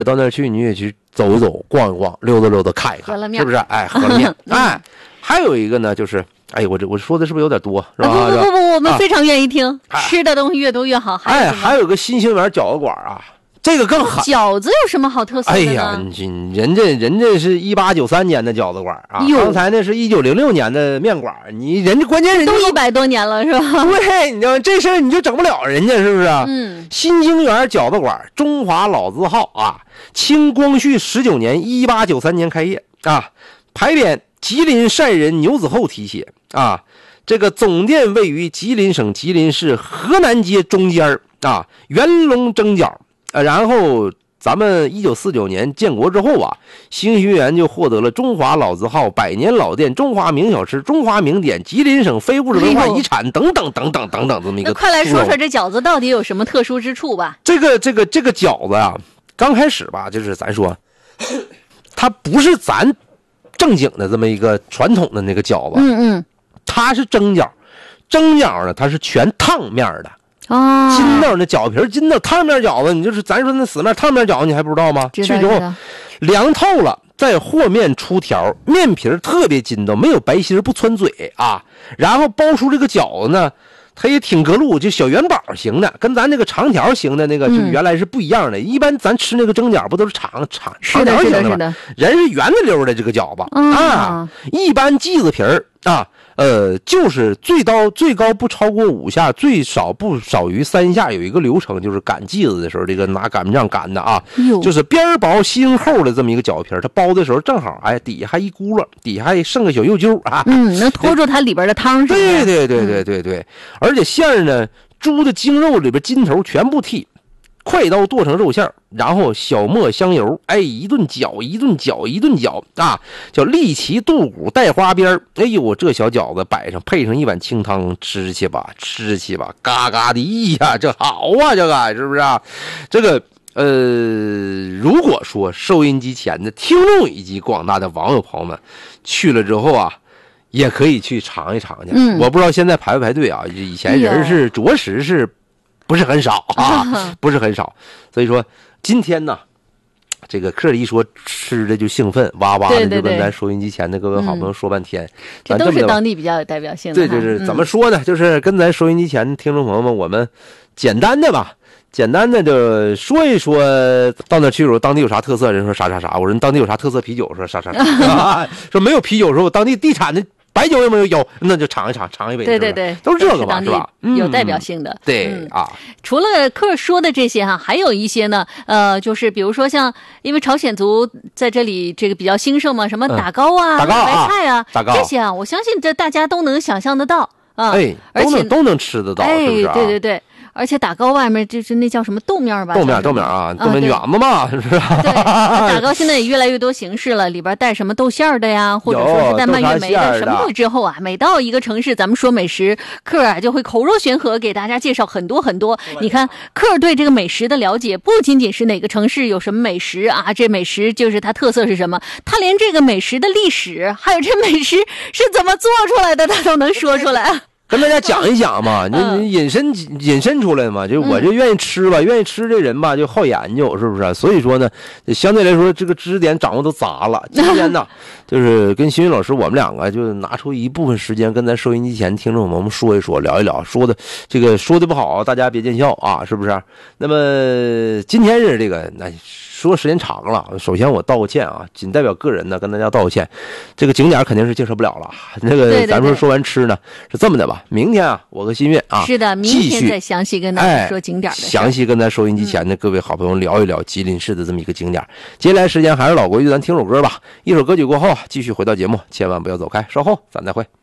到那儿去你也去走一走、逛一逛、溜达溜达、看一看，是不是？哎，饸饹面，哎，还有一个呢，就是哎，我说的是不是有点多？是吧？ 不，我们非常愿意听，吃的东西越多越好。 还有个新兴园饺子馆啊。这个更狠， 饺子有什么好特色的呢？ 哎呀，人家是1893年的饺子馆啊，刚才那是1906年的面馆，人家关键人家都100多年了是吧？ 对，你知道这事儿你就整不了人家，是不是？新兴园饺子馆，中华老字号啊，清光绪19年1893年开业啊，牌匾吉林善人牛子厚题写啊，这个总店位于吉林省吉林市河南街中间啊，圆龙蒸饺。然后咱们1949年建国之后啊，新兴园就获得了中华老字号、百年老店、中华名小吃、中华名典、吉林省非物质文化遗产等等这么一个。 那快来说说这饺子到底有什么特殊之处吧？ 这个饺子啊，刚开始吧，就是咱说，它不是咱正经的这么一个传统的那个饺子，它是蒸饺，蒸饺呢它是全烫面的。筋道那饺皮筋道烫面饺子，你就是咱说那死面烫面饺子，你还不知道吗？去之后凉透了，再和面出条，面皮特别筋道，没有白心不穿嘴啊。然后包出这个饺子呢，它也挺格路，就小元宝型的，跟咱那个长条型的那个就原来是不一样的。一般咱吃那个蒸饺不都是长条型的吗？人是圆的溜的这个饺子啊，一般剂子皮啊。就是最高不超过5下，最少不少于3下，有一个流程，就是擀剂子的时候，这个拿擀面杖擀的啊，就是边薄心厚的这么一个饺皮，它包的时候正好，哎，底下还一咕噜，底下还剩个小肉揪啊， 能拖住它里边的汤是吧？ 对，而且馅呢，猪的精肉里边筋头全部剔。快刀剁成肉馅，然后小磨香油，哎，一顿搅啊，叫立旗肚骨带花边。哎呦，这小饺子摆上，配上一碗清汤，吃去吧，嘎嘎的呀，这好啊，这个是不是啊？这个如果说收音机前的听众以及广大的网友朋友们去了之后啊，也可以去尝一尝去。我不知道现在排不排队啊？以前人是着实是。不是很少啊，不是很少，所以说今天呢，这个客一说吃的就兴奋，哇哇的就跟咱收音机前的各位好朋友说半天， 这都是当地比较有代表性的。 对，就是怎么说呢？就是跟咱收音机前的听众朋友们，我们简单的就说一说，到那去时候当地有啥特色，人说啥，我说当地有啥特色啤酒，说啥，说没有啤酒，说我当地地产的。白酒有没有？那就尝一杯。 对， 都是这个嘛，是吧？ 有代表性的。 对啊， 除了客说的这些哈，还有一些呢，就是比如说像，因为朝鲜族在这里这个比较兴盛嘛，什么打糕啊、白菜啊，这些啊，我相信这大家都能想象得到啊， 而且都能吃得到，是不是啊？ 对。而且打糕外面就是那叫什么豆面吧？ 豆面啊，豆面圆子嘛，是不是？ 对，打糕现在也越来越多形式了，里边带什么豆馅儿的呀，或者说是带蔓越莓的，什么之后啊，每到一个城市，咱们说美食，客啊就会口若悬河给大家介绍很多。你看，客对这个美食的了解，不仅仅是哪个城市有什么美食啊，这美食就是它特色是什么，他连这个美食的历史，还有这美食是怎么做出来的，他都能说出来。 跟大家讲一讲嘛，你引申出来嘛，就我就愿意吃吧，愿意吃这人吧就好研究，是不是？所以说呢，相对来说这个知识点掌握都杂了。今天呢，就是跟新云老师我们两个就拿出一部分时间跟咱收音机前听众们说一说，聊一聊，说的不好，大家别见笑啊，是不是？那么今天是这个那。说时间长了，首先我道个歉啊，仅代表个人呢跟大家道个歉。这个景点肯定是介绍不了了。那个咱们说完吃呢，是这么的吧？明天啊，我和新月啊， 是的，明天再详细跟大家说景点的事， 详细跟咱收音机前的各位好朋友聊一聊吉林市的这么一个景点。接下来时间还是老规矩，咱听首歌吧。一首歌曲过后，继续回到节目，千万不要走开，稍后咱再会。